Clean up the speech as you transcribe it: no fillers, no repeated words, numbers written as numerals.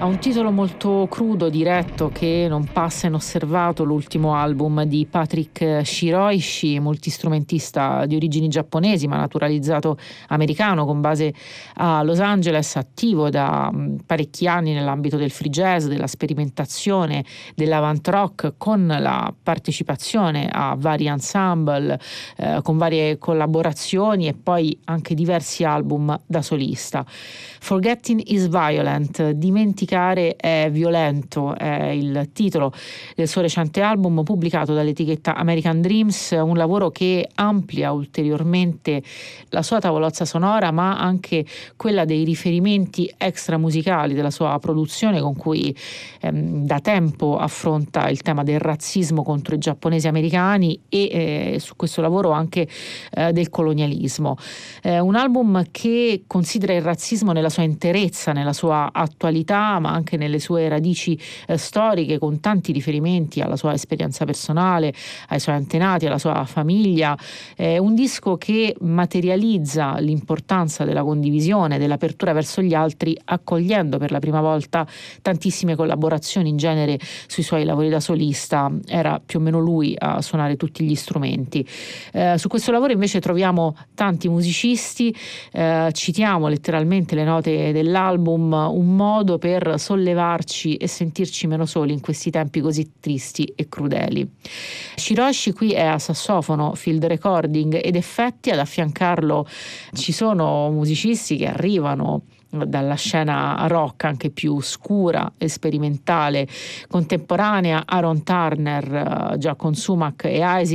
Ha un titolo molto crudo, diretto, che non passa inosservato l'ultimo album di Patrick Shiroishi, multistrumentista di origini giapponesi ma naturalizzato americano con base a Los Angeles, attivo da parecchi anni nell'ambito del free jazz, della sperimentazione, dell'avant rock, con la partecipazione a vari ensemble, con varie collaborazioni e poi anche diversi album da solista. Forgetting is Violent, dimenticare è violento, è il titolo del suo recente album pubblicato dall'etichetta American Dreams, un lavoro che amplia ulteriormente la sua tavolozza sonora ma anche quella dei riferimenti extramusicali della sua produzione, con cui da tempo affronta il tema del razzismo contro i giapponesi americani e su questo lavoro anche del colonialismo. Un album che considera il razzismo nella sua interezza, nella sua attualità, ma anche nelle sue radici storiche, con tanti riferimenti alla sua esperienza personale, ai suoi antenati, alla sua famiglia. Un disco che materializza l'importanza della condivisione, dell'apertura verso gli altri, accogliendo per la prima volta tantissime collaborazioni. In genere sui suoi lavori da solista era più o meno lui a suonare tutti gli strumenti. Su questo lavoro invece troviamo tanti musicisti, citiamo letteralmente le note dell'album, un modo per sollevarci e sentirci meno soli in questi tempi così tristi e crudeli. Shiroishi qui è a sassofono, field recording ed effetti, ad affiancarlo ci sono musicisti che arrivano dalla scena rock anche più scura e sperimentale contemporanea, Aaron Turner, già con Sumac e Isaac,